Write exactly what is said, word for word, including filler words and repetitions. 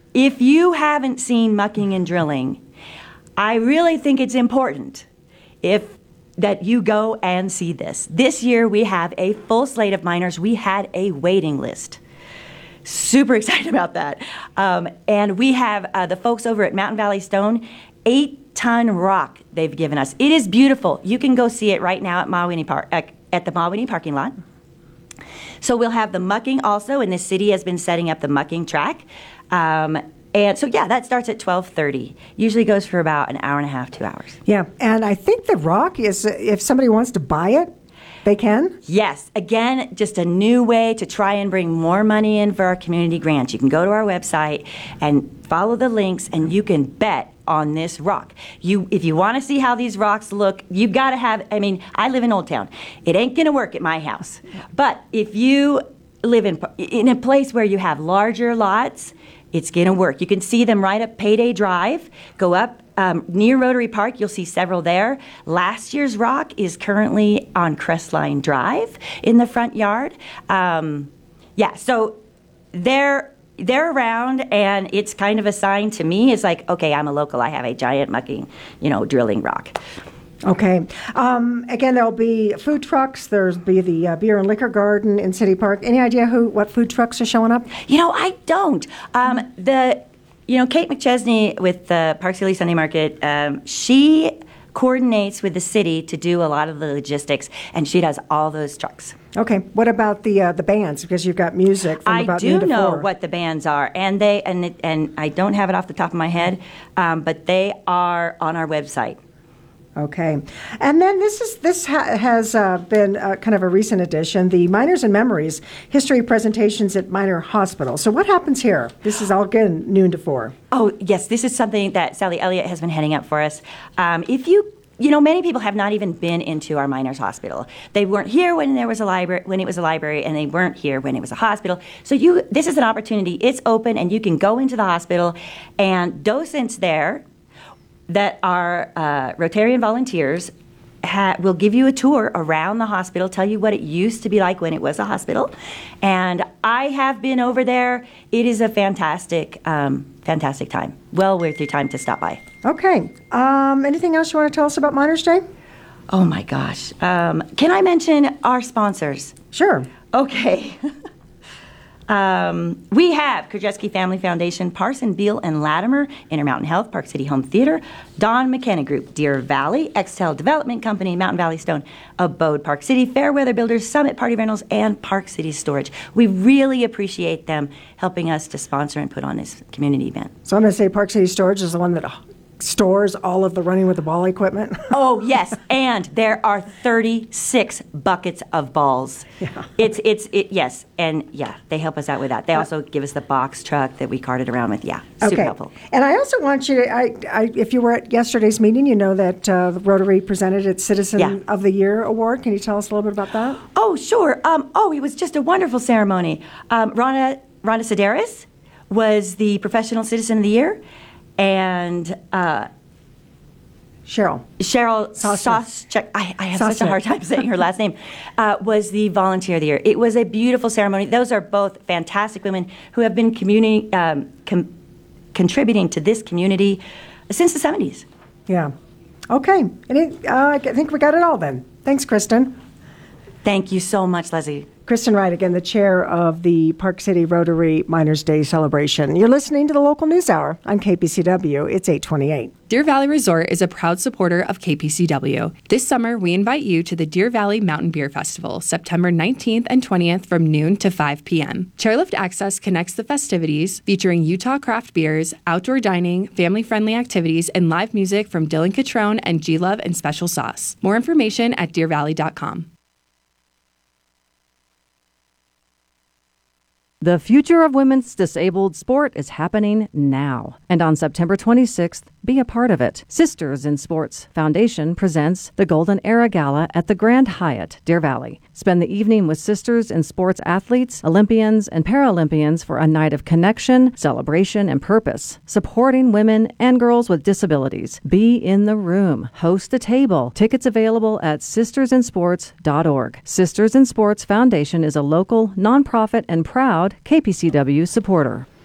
if you haven't seen Mucking and Drilling, I really think it's important if that you go and see this. This year we have a full slate of miners. We had a waiting list. Super excited about that. Um, and we have uh, the folks over at Mountain Valley Stone, eight-ton rock they've given us. It is beautiful. You can go see it right now at Mawini Park, uh, at the Mawini parking lot. So we'll have the mucking also, and the city has been setting up the mucking track. Um, and so, yeah, that starts at twelve thirty. Usually goes for about an hour and a half, two hours. Yeah, and I think the rock is, if somebody wants to buy it, they can? Yes. Again, just a new way to try and bring more money in for our community grants. You can go to our website and follow the links, and you can bet on this rock. You, if you want to see how these rocks look, you've got to have, I mean, I live in Old Town. It ain't going to work at my house. But if you live in, in a place where you have larger lots, it's going to work. You can see them right up Payday Drive. Go up um, near Rotary Park. You'll see several there. Last year's rock is currently on Crestline Drive in the front yard. Um, yeah, so they're they're around, and it's kind of a sign to me. It's like, okay, I'm a local. I have a giant mucking, you know, drilling rock. Okay. Um, again, there'll be food trucks. There'll be the uh, beer and liquor garden in City Park. Any idea who what food trucks are showing up? You know, I don't. Um, the, you know, Kate McChesney with the Park City Sunday Market, um, she coordinates with the city to do a lot of the logistics, and she does all those trucks. Okay. What about the uh, the bands? Because you've got music from I about do noon to know four. what the bands are, and they and it, and I don't have it off the top of my head, um, but they are on our website. Okay. And then this is this ha- has uh, been uh, kind of a recent addition, the Miners and Memories History Presentations at Miner Hospital. So what happens here? This is all again noon to four. Oh, yes, this is something that Sally Elliott has been heading up for us. Um, if you You know, many people have not even been into our miners' hospital. They weren't here when there was a library, when it was a library, and they weren't here when it was a hospital. So you, this is an opportunity. It's open, and you can go into the hospital, and docents there that are uh, Rotarian volunteers ha- will give you a tour around the hospital, tell you what it used to be like when it was a hospital. And I have been over there. It is a fantastic, um, fantastic time. Well worth your time to stop by. Okay. Um, anything else you want to tell us about Miners Day? Oh my gosh. Um, can I mention our sponsors? Sure. Okay. Um, we have Krajewski Family Foundation, Parson, Beal, and Latimer, Intermountain Health, Park City Home Theater, Don McKenna Group, Deer Valley, Extel Development Company, Mountain Valley Stone, Abode Park City, Fairweather Builders, Summit Party Rentals, and Park City Storage. We really appreciate them helping us to sponsor and put on this community event. So I'm going to say Park City Storage is the one that stores all of the running with the ball equipment. Oh, yes, and there are thirty-six buckets of balls. Yeah. It's, it's, it, yes, and yeah, they help us out with that. They also give us the box truck that we cart it around with. Yeah, super okay. helpful. And I also want you to, I, I, if you were at yesterday's meeting, you know that uh, Rotary presented its Citizen Yeah. of the Year award. Can you tell us a little bit about that? Oh, sure. Um, oh, it was just a wonderful ceremony. Um, Rhonda, Rhonda Sedaris was the Professional Citizen of the Year, and uh, Cheryl. Cheryl Soschek, I, I have such a hard time saying her last name, uh, was the Volunteer of the Year. It was a beautiful ceremony. Those are both fantastic women who have been communi- um, com- contributing to this community since the seventies. Yeah. Okay. Any, uh, I think we got it all then. Thanks, Kristen. Thank you so much, Leslie. Kristen Wright, again, the chair of the Park City Rotary Miners Day celebration. You're listening to the Local News Hour on K P C W. It's eight twenty-eight. Deer Valley Resort is a proud supporter of K P C W. This summer, we invite you to the Deer Valley Mountain Beer Festival, September nineteenth and twentieth from noon to five p.m. Chairlift Access connects the festivities, featuring Utah craft beers, outdoor dining, family-friendly activities, and live music from Dylan Catrone and G-Love and Special Sauce. More information at deer valley dot com. The future of women's disabled sport is happening now. And on September twenty-sixth, be a part of it. Sisters in Sports Foundation presents the Golden Era Gala at the Grand Hyatt, Deer Valley. Spend the evening with Sisters in Sports athletes, Olympians, and Paralympians for a night of connection, celebration, and purpose, supporting women and girls with disabilities. Be in the room. Host a table. Tickets available at sisters in sports dot org. Sisters in Sports Foundation is a local, nonprofit, and proud K P C W supporter.